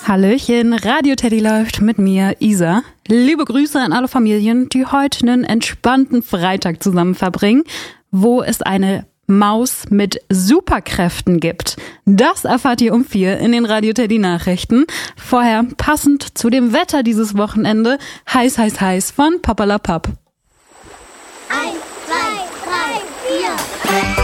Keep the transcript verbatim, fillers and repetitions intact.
Hallöchen, Radio Teddy läuft mit mir, Isa. Liebe Grüße an alle Familien, die heute einen entspannten Freitag zusammen verbringen, wo es eine Maus mit Superkräften gibt. Das erfahrt ihr um vier in den Radio Teddy Nachrichten. Vorher passend zu dem Wetter dieses Wochenende, heiß, heiß, heiß von Papalapap. Eins, zwei, drei, vier.